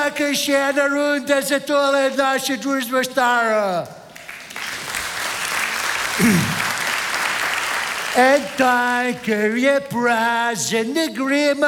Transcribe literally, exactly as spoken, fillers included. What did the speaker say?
anche še ena runda za tole naše družbo staro. En dan, ker je prazen, ne gremo